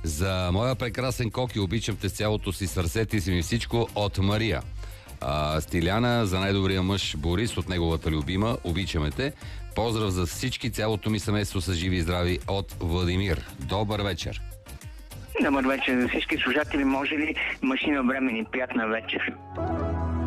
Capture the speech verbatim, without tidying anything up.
За моя прекрасен Коки, обичам те с цялото си сърце, ти си ми всичко, от Мария. А, Стиляна, за най-добрия мъж Борис, от неговата любима, обичаме те. Поздрав за всички, цялото ми семейство са живи и здрави, от Владимир. Добър вечер. Добър вечер за всички слушатели. Може ли машина времени? Приятна вечер.